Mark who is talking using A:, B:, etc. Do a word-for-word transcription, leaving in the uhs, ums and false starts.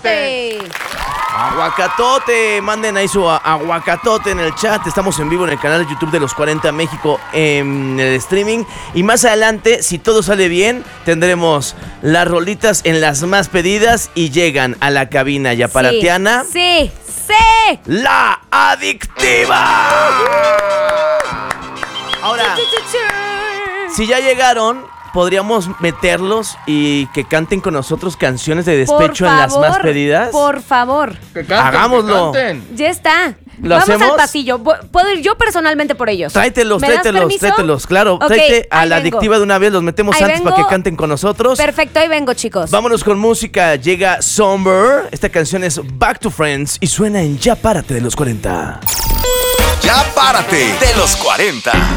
A: aguacatote.
B: Aguacatote, manden ahí su aguacatote en el chat. Estamos en vivo en el canal de YouTube de Los cuarenta México en el streaming. Y más adelante, si todo sale bien, tendremos las rolitas en las más pedidas y llegan a la cabina ya para
A: Sí,
B: Tiana.
A: sí, sí.
B: La Adictiva. Ahora, si ya llegaron, podríamos meterlos y que canten con nosotros canciones de despecho
A: Por
B: en las
A: favor,
B: más pedidas.
A: Por favor.
C: Que canten,
B: Hagámoslo.
C: que canten.
A: Ya está.
B: ¿Lo
A: Vamos
B: hacemos?
A: al pasillo. Vo- Puedo ir yo personalmente por ellos.
B: Tráetelos,
A: ¿Me das
B: tráetelos,
A: permiso?
B: tráetelos, claro.
A: Ok,
B: Tráete a
A: ahí
B: la
A: vengo.
B: Adictiva de una vez, los metemos
A: Ahí
B: antes
A: vengo.
B: para que canten con nosotros.
A: Perfecto, ahí vengo, chicos.
B: Vámonos con música. Llega Somber. Esta canción es Back to Friends y suena en Ya Párate de los cuarenta.
D: Ya párate de los cuarenta.